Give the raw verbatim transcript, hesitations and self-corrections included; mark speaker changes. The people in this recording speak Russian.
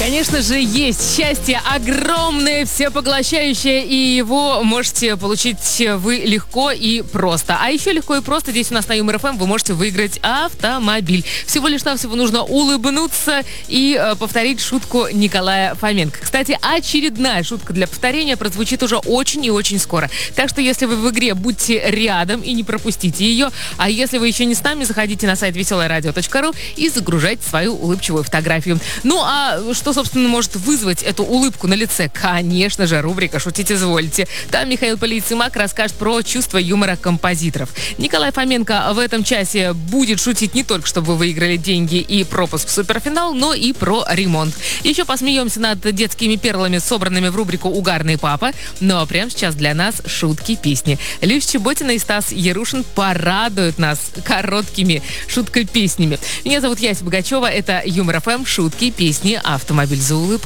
Speaker 1: Конечно же, есть счастье огромное, всепоглощающее, и его можете получить вы легко и просто. А еще легко и просто здесь у нас на Юмор ФМ вы можете выиграть автомобиль. Всего лишь навсего нужно улыбнуться и э, повторить шутку Николая Фоменко. Кстати, очередная шутка для повторения прозвучит уже очень и очень скоро. Так что, если вы в игре, будьте рядом и не пропустите ее. А если вы еще не с нами, заходите на сайт веселое радио точка ру и загружайте свою улыбчивую фотографию. Ну, а что, собственно, может вызвать эту улыбку на лице? Конечно же, рубрика «Шутить извольте». Там Михаил Полицеймак расскажет про чувство юмора композиторов. Николай Фоменко в этом часе будет шутить не только, чтобы вы выиграли деньги и пропуск в суперфинал, но и про ремонт. Еще посмеемся над детскими перлами, собранными в рубрику «Угарный папа». Ну а прямо сейчас для нас шутки песни. Люся Чеботина и Стас Ярушин порадуют нас короткими шуткой-песнями. Меня зовут Яся Богачева. Это Юмор ФМ, шутки, песни, автомобиль за улыбку.